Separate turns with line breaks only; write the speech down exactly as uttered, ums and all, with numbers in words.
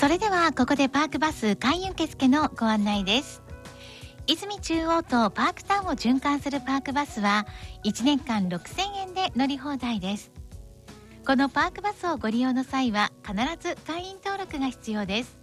それではここでパークバス会員受付のご案内です。泉中央とパークタウンを循環するパークバスはいちねんかんろくせんえんで乗り放題です。このパークバスをご利用の際は必ず会員登録が必要です。